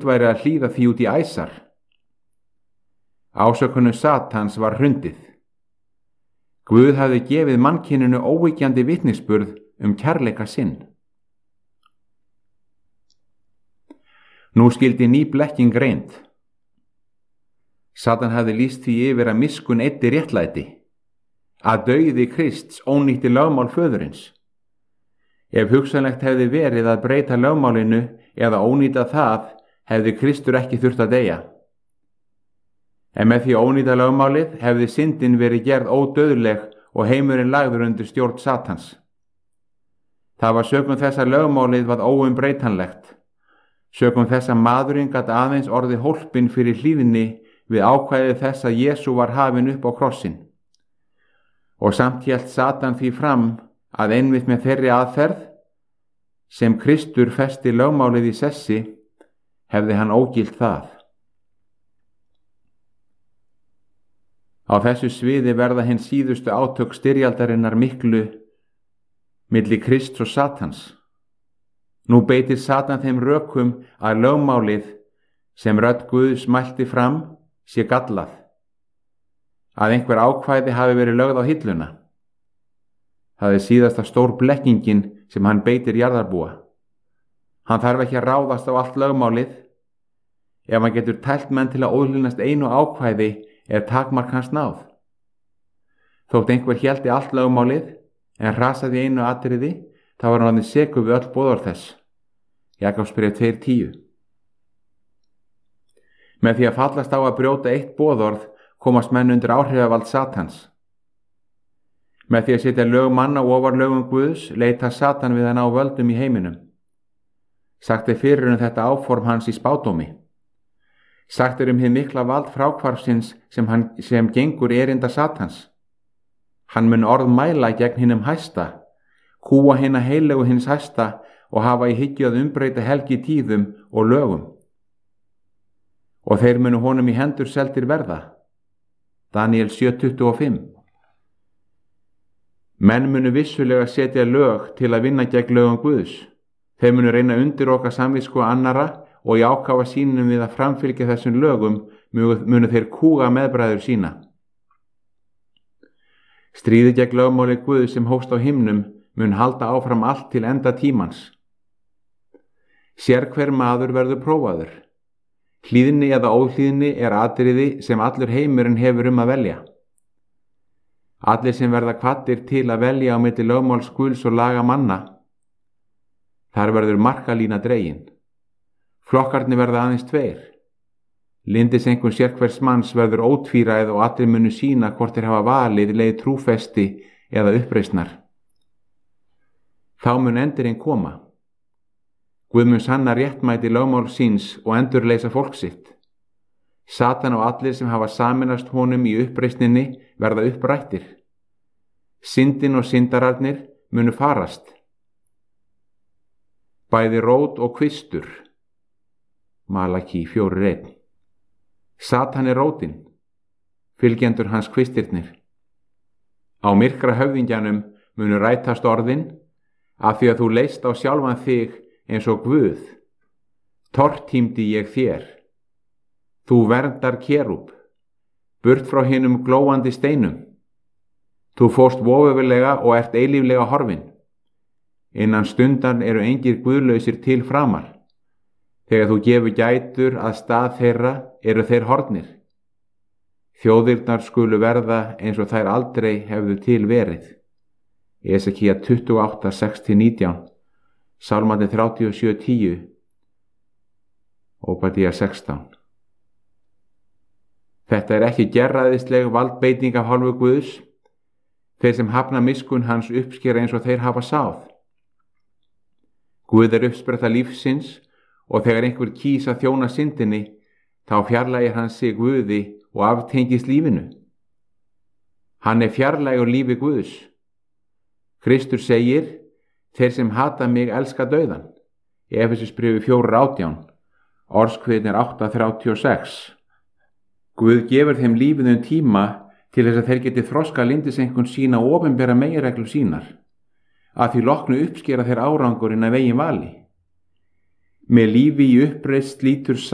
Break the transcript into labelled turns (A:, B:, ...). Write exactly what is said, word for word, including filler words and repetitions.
A: væri að hlýða því út í æsar. Ásökunum Satans var hrundið. Guð hafði gefið mannkyninu óyggjandi vitnisburð um kærleika sinn. Nú skyldi ný blekking reynd. Satan hafði lýst því yfir að miskunn eyddi réttlæti, að dauði Krists ónýtti lögmál föðurins. Ef hugsanlegt hefði verið að breyta lögmálinu eða ónýta það, hefði Kristur ekki þurft að deyja. En með því að ónýta lögmálið hefði syndin verið gerð ódauðleg og heimurinn lagður undir stjórn Satans. Það var sökum þess að lögmálið var óumbreytanlegt, sökum þess að maðurinn gat aðeins orðið hólpinn fyrir hlýðni við ákvæðið þess að Jesú var hafinn upp á krossin. Og samt hélt Satan því fram að einmitt með þeirri aðferð, sem Kristur festi lögmálið í sessi, hefði hann ógilt það. Á þessu sviði verða hinn síðustu átök styrjaldarinnar miklu milli Krists og Satans. Nú beitir Satan þeim rökum að lögmálið sem rödd Guðs mælti fram sé gallað, að einhver ákvæði hafi verið lögð á hilluna. Það er síðasta stór blekkingin sem hann beitir jarðarbúa. Hann þarf ekki að ráðast á allt lögmálið. Ef hann getur tælt menn til að óhlýðnast einu ákvæði er takmark hans náð. Þótt einhver héldi allt lögmálið en hrasaði einu atriði, þá var hann orðinn sekur við öll boðorð þess. Jakobsbréf tvö tíu. Með því að fallast á að brjóta eitt boðorð komast menn undir áhrifavald Satans. Með því að setja lög manna ofar lögum Guðs leita Satan við að ná völdum í heiminum. Sagt er fyrir um þetta áform hans í spádómi. Sagt er um hið mikla vald fráhvarfsins sem, hann, sem gengur erinda Satans. Hann mun orð mæla gegn hinum hæsta, kúa hina heilegu hins hæsta og hafa í hyggju að umbreyta helgi tíðum og lögum. Og þeir munu honum í hendur seldir verða. Daniel sjö tuttugu og fimm. Menn munu vissulega setja lög til að vinna gegn lögum Guðs. Þeir munu reyna undir okkar samvisku annara og í ákafa sínum við að framfylgja þessum lögum munu þeir kúga meðbræður sína. Stríðið gegn lögmáli Guðs sem hófst á himnum mun halda áfram allt til enda tímans. Sérhver maður verður prófaður. Hlýðni eða óhlýðni er atriði sem allur heimurinn hefur um að velja. Allir sem verða hvattir til að velja á milli lögmáls Guðs og laga manna, þar verður markalína dregin. Flokkarnir verða aðeins tveir. Lindiseinkunn sérhvers manns verður ótvíræð og allir munu sína hvort þeir hafa valið leið trúfesti eða uppreisnar. Þá mun endirinn koma. Guð mun sanna réttmæti lögmál síns og endurleysa fólk sitt. Satan og allir sem hafa saminast honum í uppreisninni verða upprættir. Syndin og syndararnir munu farast. Bæði rót og kvistur. Malaki fjórir einn. Satan er rótin, fylgjendur hans kvistirnir. Á myrkra höfðingjanum munu rætast orðin, af því að þú leist á sjálfan þig eins og Guð. Tortímdi ég þér. Þú verndar kerúb, burt frá hinum glóandi steinum. Þú fórst vovefulega og ert eilíflega horfin. Innan stundan eru engir guðlausir til framar. Þegar þú gefur gætur að stað þeirra eru þeir horfnir. Þjóðirnar skulu verða eins og þær aldrei hefðu til verið. Esekía tuttugu og átta, sex til nítján, Sálmarnir þrjátíu og sjö, tíu, Óbadía sextán. Þetta er ekki gerræðisleg valdbeiting af hálfu Guðs. Þeir sem hafna miskunn hans uppskera eins og þeir hafa sáð. Guð er uppspretta lífsins og þegar einhver kýs að þjóna syndinni, þá fjarlægir hann sig Guði og aftengist lífinu. Hann er fjarlægur lífi Guðs. Kristur segir, þeir sem hata mig elska dauðan. Efesíubréfi fjórir átján, orðskviðin er átta þrjátíu og sex. Guð gefur þeim lífið um tíma til þess að þeir geti þroska lindiseinkun sína og opinbera meginreglur sínar. Að því loknu uppskera þeir árangurinn að vegin vali. Með lífi í uppreist lítur